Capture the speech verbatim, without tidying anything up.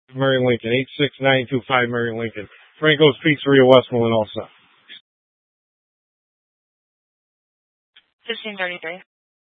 Mary Lincoln, eight six nine two five Mary Lincoln. Franco's Pizzeria, Westmoreland also. fifteen thirty-three.